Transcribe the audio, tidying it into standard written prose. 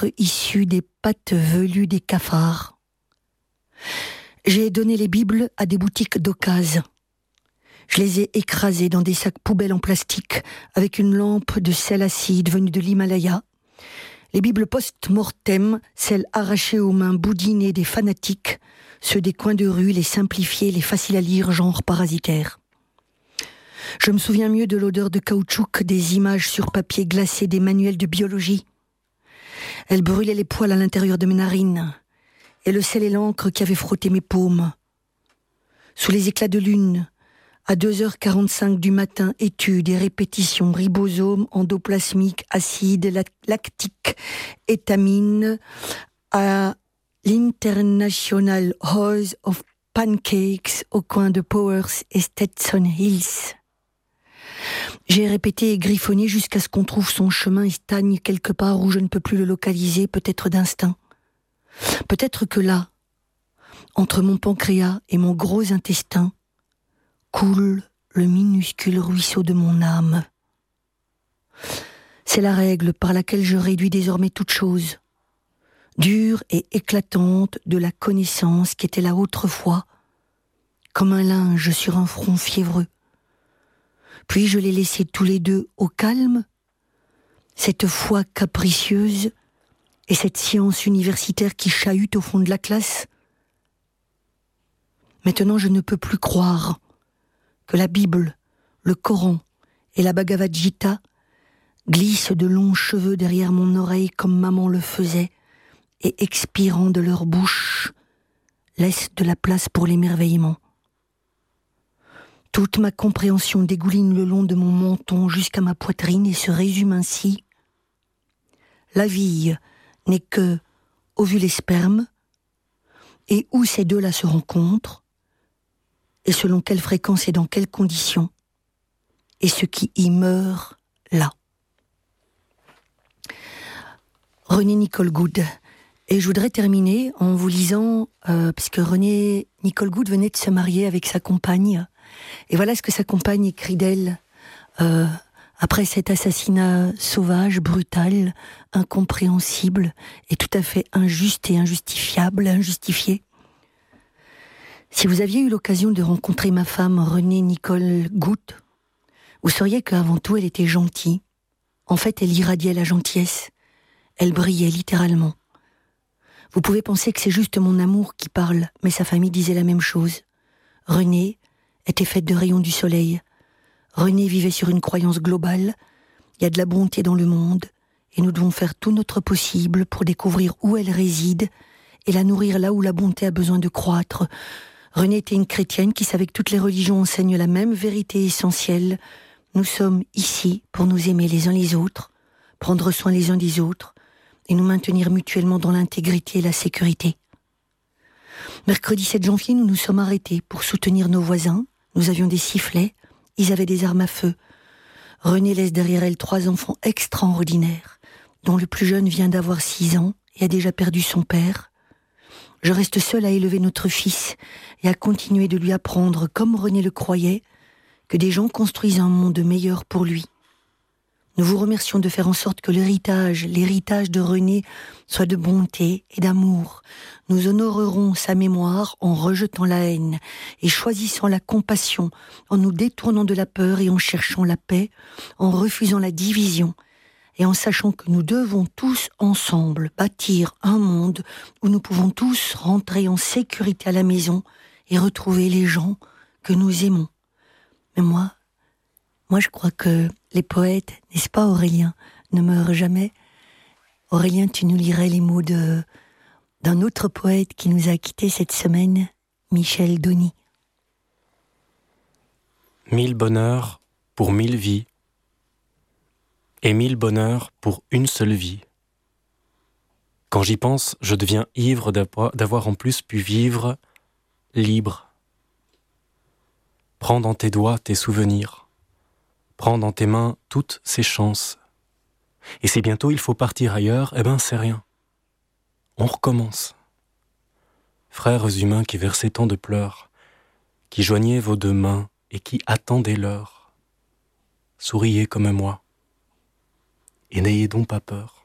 être issu des pattes velues des cafards. J'ai donné les Bibles à des boutiques d'occasion. Je les ai écrasées dans des sacs poubelles en plastique avec une lampe de sel acide venue de l'Himalaya. Les Bibles post-mortem, celles arrachées aux mains boudinées des fanatiques, ceux des coins de rue, les simplifiés, les faciles à lire, genre parasitaires. Je me souviens mieux de l'odeur de caoutchouc des images sur papier glacé des manuels de biologie. Elle brûlait les poils à l'intérieur de mes narines, et le sel et l'encre qui avaient frotté mes paumes. Sous les éclats de lune, à 2h45 du matin, études et répétitions, ribosomes, endoplasmiques, acides, lactiques, étamines, à l'International House of Pancakes au coin de Powers et Stetson Hills. J'ai répété et griffonné jusqu'à ce qu'on trouve son chemin et stagne quelque part où je ne peux plus le localiser, peut-être d'instinct. Peut-être que là, entre mon pancréas et mon gros intestin, coule le minuscule ruisseau de mon âme. C'est la règle par laquelle je réduis désormais toute chose, dure et éclatante de la connaissance qui était là autrefois, comme un linge sur un front fiévreux. Puis je les laissais tous les deux au calme, cette foi capricieuse et cette science universitaire qui chahute au fond de la classe. Maintenant, je ne peux plus croire que la Bible, le Coran et la Bhagavad Gita glissent de longs cheveux derrière mon oreille comme maman le faisait et expirant de leur bouche, laissent de la place pour l'émerveillement. Toute ma compréhension dégouline le long de mon menton jusqu'à ma poitrine et se résume ainsi. La vie n'est que ovule et sperme, et où ces deux-là se rencontrent, et selon quelle fréquence et dans quelles conditions, et ce qui y meurt là. René Nicole Good. Et je voudrais terminer en vous lisant, puisque René Nicole Good venait de se marier avec sa compagne, et voilà ce que sa compagne écrit d'elle après cet assassinat sauvage, brutal, incompréhensible et tout à fait injuste et injustifiable, injustifié. Si vous aviez eu l'occasion de rencontrer ma femme Renée Nicole Goutte, vous sauriez qu'avant tout elle était gentille. En fait, elle irradiait la gentillesse. Elle brillait littéralement. Vous pouvez penser que c'est juste mon amour qui parle, mais sa famille disait la même chose. Renée était faite de rayons du soleil. Renée vivait sur une croyance globale. Il y a de la bonté dans le monde, et nous devons faire tout notre possible pour découvrir où elle réside et la nourrir là où la bonté a besoin de croître. Renée était une chrétienne qui savait que toutes les religions enseignent la même vérité essentielle. Nous sommes ici pour nous aimer les uns les autres, prendre soin les uns des autres, et nous maintenir mutuellement dans l'intégrité et la sécurité. Mercredi 7 janvier, nous nous sommes arrêtés pour soutenir nos voisins. Nous avions des sifflets, ils avaient des armes à feu. Renée laisse derrière elle 3 enfants extraordinaires, dont le plus jeune vient d'avoir 6 ans et a déjà perdu son père. Je reste seule à élever notre fils et à continuer de lui apprendre, comme Renée le croyait, que des gens construisent un monde meilleur pour lui. Nous vous remercions de faire en sorte que l'héritage de Renée soit de bonté et d'amour. Nous honorerons sa mémoire en rejetant la haine et choisissant la compassion, en nous détournant de la peur et en cherchant la paix, en refusant la division et en sachant que nous devons tous ensemble bâtir un monde où nous pouvons tous rentrer en sécurité à la maison et retrouver les gens que nous aimons. Mais moi, je crois que les poètes, n'est-ce pas Aurélien, ne meurent jamais. Aurélien, tu nous lirais les mots d'un autre poète qui nous a quittés cette semaine, Michel Denis. 1000 bonheurs pour 1000 vies, et 1000 bonheurs pour une seule vie. Quand j'y pense, je deviens ivre d'avoir en plus pu vivre libre. Prends dans tes doigts tes souvenirs. Prends dans tes mains toutes ces chances. Et si bientôt il faut partir ailleurs, c'est rien. On recommence. Frères humains qui versaient tant de pleurs, qui joignaient vos 2 mains et qui attendaient l'heure, souriez comme moi, et n'ayez donc pas peur.